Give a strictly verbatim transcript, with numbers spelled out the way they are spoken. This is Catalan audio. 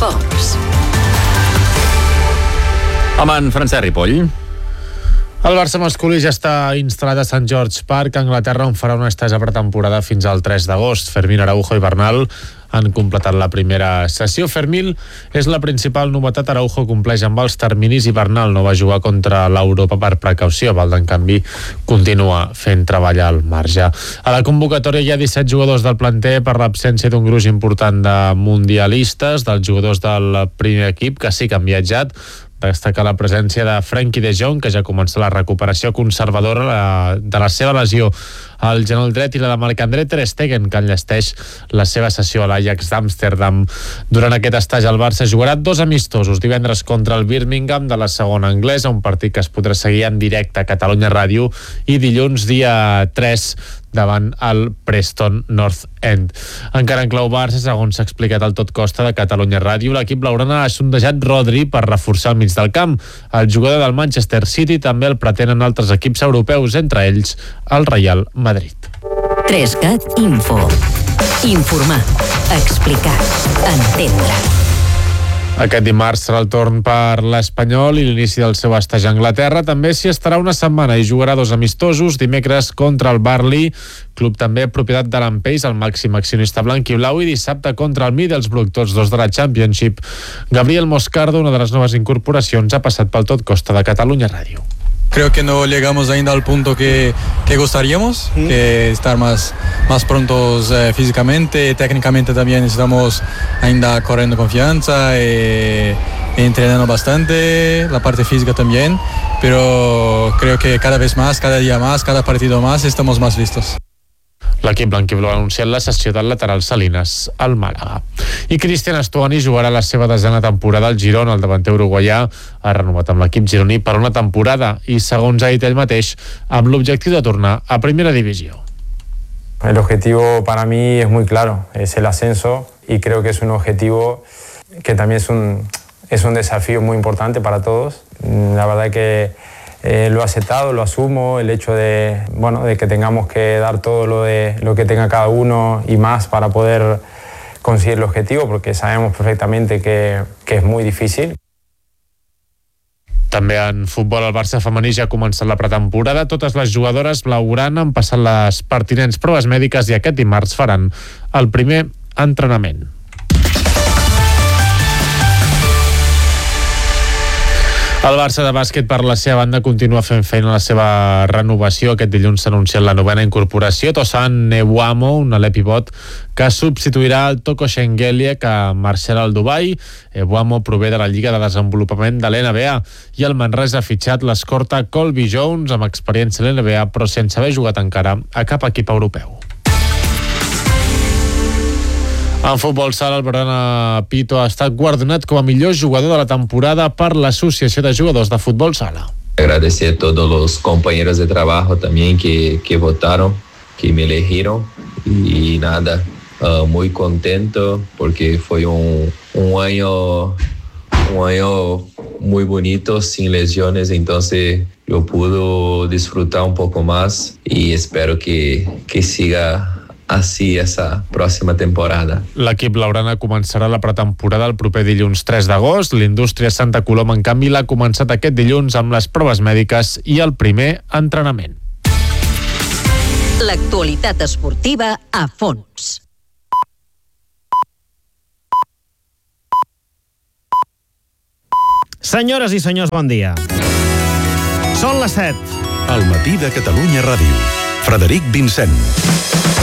Esports. Amb en Francesc Ripoll. El Barça masculí ja està instal·lat a Sant George Park, a Anglaterra, on farà una estesa pretemporada fins al tres d'agost. Fermín, Araujo i Bernal han completat la primera sessió. Fermín és la principal novetat. Araujo compleix amb els terminis i Bernal no va jugar contra l'Europa per precaució. Valde, en canvi, continua fent treballar al marge. A la convocatòria hi ha disset jugadors del planter per l'absència d'un gruix important de mundialistes, dels jugadors del primer equip, que sí que han viatjat. Destaca la presència de Frenkie de Jong, que ja comença la recuperació conservadora de la seva lesió al genoll dret, i la de Marc-André ter Stegen, que enllesteix la seva sessió a l'Ajax d'Amsterdam. Durant aquest estatge el Barça jugarà dos amistosos, divendres contra el Birmingham de la segona anglesa, un partit que es podrà seguir en directe a Catalunya Ràdio, i dilluns dia tres davant el Preston North End. Encara en clau Barça, segons s'ha explicat al Tot Costa de Catalunya Ràdio, l'equip blaugrana ha sondejat Rodri per reforçar el mig del camp. El jugador del Manchester City també el pretenen altres equips europeus, entre ells el Real Madrid. tres cat Info. Informar, explicar, entendre. Aquest dimarts serà el torn per l'Espanyol i l'inici del seu estatge a Anglaterra. També s'hi estarà una setmana i jugarà dos amistosos. Dimecres contra el Burnley, club també propietat de l'Ampeix, el màxim accionista blanc i blau, i dissabte contra el Middlesbrough, tots dos de la Championship. Gabriel Moscardo, una de les noves incorporacions, ha passat pel Tot Costa de Catalunya Ràdio. Creo que no llegamos ainda al punto que, que gustaríamos, ¿Mm? que estar más, más prontos eh, físicamente, técnicamente también estamos ainda corriendo confianza, eh, entrenando bastante, la parte física también, pero creo que cada vez más, cada día más, cada partido más, estamos más listos. L'equip blanquiblau ha anunciat la cessió del lateral Salinas al Màlaga. I Cristian Estuani jugarà la seva desena temporada al Girona. El davanter uruguaià ha renovat amb l'equip gironí per una temporada i, segons ha dit ell mateix, amb l'objectiu de tornar a primera divisió. El objetivo para mí es muy claro, es el ascenso, y creo que es un objetivo que también es un, es un desafío muy importante para todos. La verdad que Eh, lo he aceptado, lo asumo, el hecho de, bueno, de que tengamos que dar todo lo, de, lo que tenga cada uno y más para poder conseguir el objetivo, porque sabemos perfectamente que, que es muy difícil. També en futbol el Barça femení ja ha començat la pretemporada. Totes les jugadores blaugrana han passat les pertinents proves mèdiques i aquest dimarts faran el primer entrenament. El Barça de bàsquet, per la seva banda, continua fent feina a la seva renovació. Aquest dilluns s'ha anunciat la novena incorporació, Tosan Ewamo, un alè pivot que substituirà el Toko Shengelia, que marxarà al Dubai. Ewamo prové de la Lliga de Desenvolupament de l'N B A i el Manresa ha fitxat l'escorta Colby Jones, amb experiència a l'N B A, però sense haver jugat encara a cap equip europeu. En futbol sala, el Verona Pito ha estat guardonat com a millor jugador de la temporada per l'Associació de Jugadors de Futbol Sala. Agradecer a todos los compañeros de trabajo también que, que votaron, que me eligieron, y nada, uh, muy contento porque fue un, un año un año muy bonito, sin lesiones, entonces yo pude disfrutar un poco más y espero que, que siga així essa pròxima temporada. L'equip blaugrana començarà la pretemporada el proper dilluns tres d'agost. L'Indústria Santa Coloma, en canvi, l'ha començat aquest dilluns amb les proves mèdiques i el primer entrenament. L'actualitat esportiva a fons. Senyores i senyors, bon dia. Són les set. Al matí de Catalunya Ràdio. Frederic Vincent.